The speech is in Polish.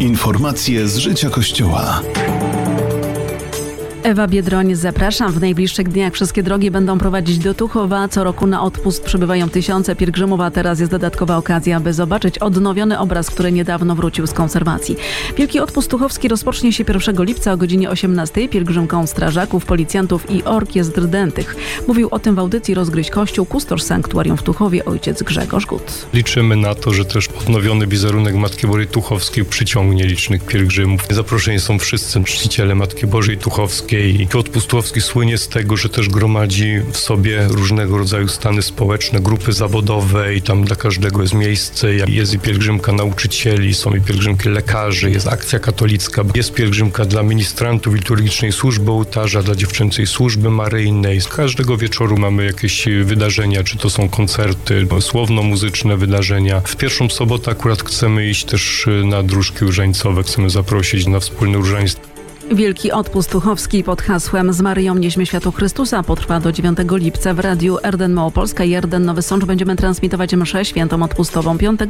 Informacje z życia Kościoła. Ewa Biedroń, zapraszam. W najbliższych dniach wszystkie drogi będą prowadzić do Tuchowa. Co roku na odpust przybywają tysiące pielgrzymów, a teraz jest dodatkowa okazja, by zobaczyć odnowiony obraz, który niedawno wrócił z konserwacji. Wielki Odpust Tuchowski rozpocznie się 1 lipca o godzinie 18 pielgrzymką strażaków, policjantów i orkiestr dętych. Mówił o tym w audycji Rozgryź Kościół kustosz sanktuarium w Tuchowie ojciec Grzegorz Gut. Liczymy na to, że też odnowiony wizerunek Matki Bożej Tuchowskiej przyciągnie licznych pielgrzymów. Zaproszeni są wszyscy czciciele Matki Bożej Tuchowskiej. Odpust Tuchowski słynie z tego, że też gromadzi w sobie różnego rodzaju stany społeczne, grupy zawodowe i tam dla każdego jest miejsce. Jest i pielgrzymka nauczycieli, są i pielgrzymki lekarzy, jest akcja katolicka, jest pielgrzymka dla ministrantów liturgicznej służby ołtarza, dla dziewczęcej służby maryjnej. Z każdego wieczoru mamy jakieś wydarzenia, czy to są koncerty, słowno-muzyczne wydarzenia. W pierwszą sobotę akurat chcemy iść też na dróżki różańcowe, chcemy zaprosić na wspólne różaństwo. Wielki Odpust Tuchowski pod hasłem Z Maryją nieśmy światło Chrystusa potrwa do 9 lipca w radiu RDN Małopolska i RDN Nowy Sącz. Będziemy transmitować mszę świętą odpustową 5